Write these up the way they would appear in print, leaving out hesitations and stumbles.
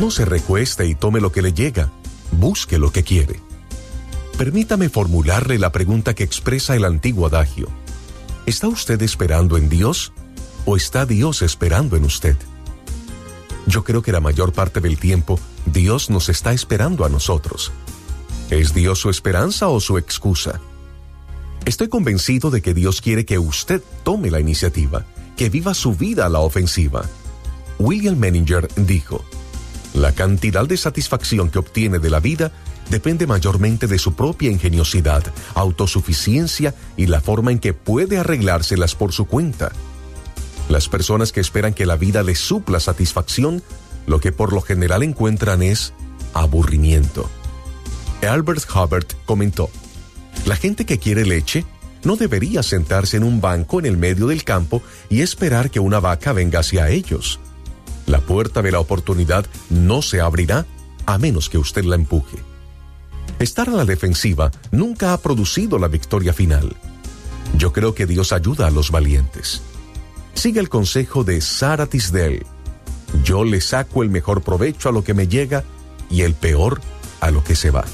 No se recueste y tome lo que le llega. Busque lo que quiere. Permítame formularle la pregunta que expresa el antiguo adagio. ¿Está usted esperando en Dios o está Dios esperando en usted? Yo creo que la mayor parte del tiempo Dios nos está esperando a nosotros. ¿Es Dios su esperanza o su excusa? Estoy convencido de que Dios quiere que usted tome la iniciativa, que viva su vida a la ofensiva. William Menninger dijo: la cantidad de satisfacción que obtiene de la vida depende mayormente de su propia ingeniosidad, autosuficiencia y la forma en que puede arreglárselas por su cuenta. Las personas que esperan que la vida les supla satisfacción, lo que por lo general encuentran es aburrimiento. Albert Hubbard comentó: la gente que quiere leche no debería sentarse en un banco en el medio del campo y esperar que una vaca venga hacia ellos. La puerta de la oportunidad no se abrirá a menos que usted la empuje. Estar a la defensiva nunca ha producido la victoria final. Yo creo que Dios ayuda a los valientes. Sigue el consejo de Sarah Tisdale: yo le saco el mejor provecho a lo que me llega y el peor a lo que se va.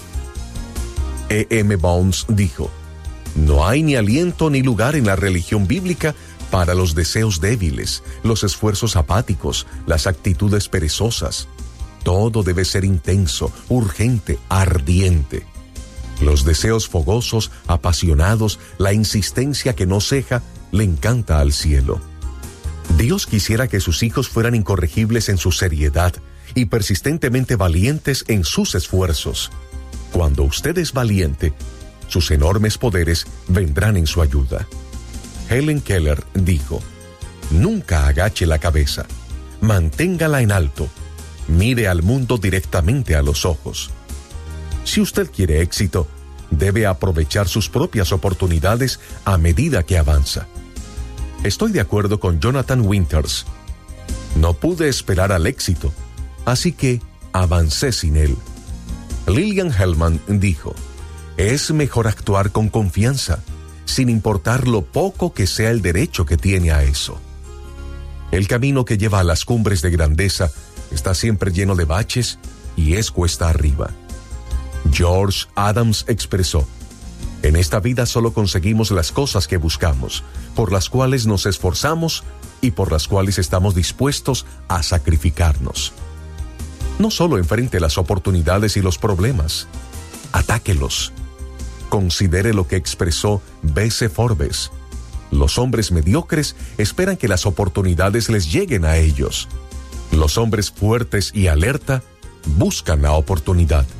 E.M. Bounds dijo: no hay ni aliento ni lugar en la religión bíblica para los deseos débiles, los esfuerzos apáticos, las actitudes perezosas. Todo debe ser intenso, urgente, ardiente. Los deseos fogosos, apasionados, la insistencia que no ceja, le encanta al cielo. Dios quisiera que sus hijos fueran incorregibles en su seriedad y persistentemente valientes en sus esfuerzos. Cuando usted es valiente, sus enormes poderes vendrán en su ayuda. Helen Keller dijo: nunca agache la cabeza, manténgala en alto, mire al mundo directamente a los ojos. Si usted quiere éxito, debe aprovechar sus propias oportunidades a medida que avanza. Estoy de acuerdo con Jonathan Winters. No pude esperar al éxito, así que avancé sin él. Lillian Hellman dijo: es mejor actuar con confianza, sin importar lo poco que sea el derecho que tiene a eso. El camino que lleva a las cumbres de grandeza está siempre lleno de baches y es cuesta arriba. George Adams expresó: en esta vida solo conseguimos las cosas que buscamos, por las cuales nos esforzamos y por las cuales estamos dispuestos a sacrificarnos. No solo enfrente las oportunidades y los problemas, atáquelos. Considere lo que expresó B.C. Forbes: los hombres mediocres esperan que las oportunidades les lleguen a ellos. Los hombres fuertes y alerta buscan la oportunidad.